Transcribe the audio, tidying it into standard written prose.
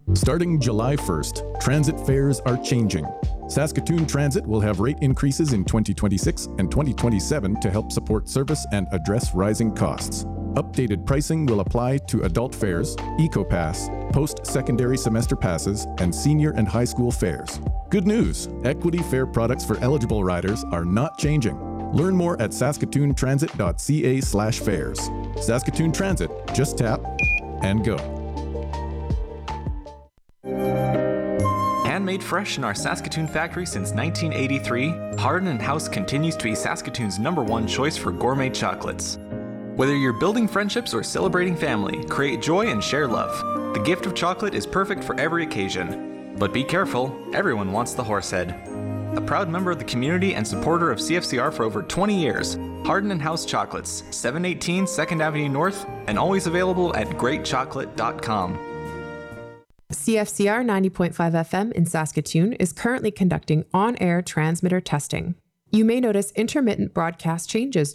Starting July 1st, transit fares are changing. Saskatoon Transit will have rate increases in 2026 and 2027 to help support service and address rising costs. Updated pricing will apply to adult fares, EcoPass, post-secondary semester passes, and senior and high school fares. Good news! Equity fare products for eligible riders are not changing. Learn more at saskatoontransit.ca/fares. Saskatoon Transit, just tap and go. Handmade fresh in our Saskatoon factory since 1983, Hardin & House continues to be Saskatoon's #1 choice for gourmet chocolates. Whether you're building friendships or celebrating family, create joy and share love. The gift of chocolate is perfect for every occasion. But be careful, everyone wants the Horsehead. A proud member of the community and supporter of CFCR for over 20 years, Hardin & House Chocolates, 718 2nd Avenue North, and always available at greatchocolate.com. CFCR 90.5 FM in Saskatoon is currently conducting on-air transmitter testing. You may notice intermittent broadcast changes